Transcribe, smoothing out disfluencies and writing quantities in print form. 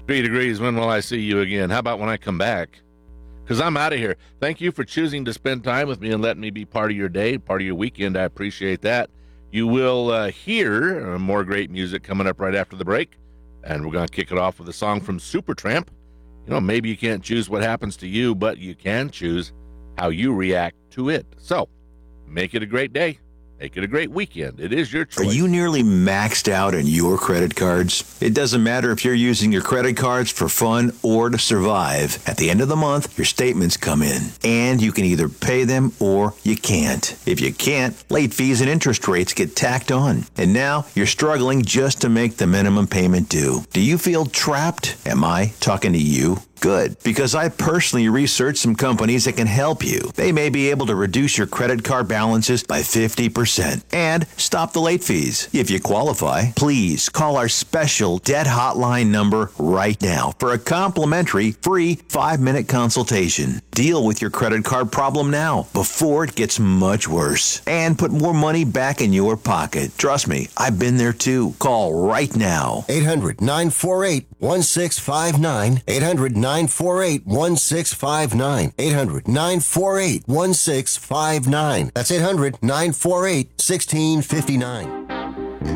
3 degrees. When will I see you again? How about when I come back? Because I'm out of here. Thank you for choosing to spend time with me and letting me be part of your day, part of your weekend. I appreciate that. You will hear more great music coming up right after the break. And we're going to kick it off with a song from Supertramp. You know, maybe you can't choose what happens to you, but you can choose how you react to it. So make it a great day. Make it a great weekend. It is your choice. Are you nearly maxed out on your credit cards? It doesn't matter if you're using your credit cards for fun or to survive. At the end of the month, your statements come in, and you can either pay them or you can't. If you can't, late fees and interest rates get tacked on. And now you're struggling just to make the minimum payment due. Do you feel trapped? Am I talking to you? Good, because I personally researched some companies that can help you. They may be able to reduce your credit card balances by 50% and stop the late fees. If you qualify, please call our special debt hotline number right now for a complimentary free 5-minute consultation. Deal with your credit card problem now before it gets much worse and put more money back in your pocket. Trust me, I've been there too. Call right now. 800-948-1659. 800-948-1659. 800-948-1659. That's 800-948-1659.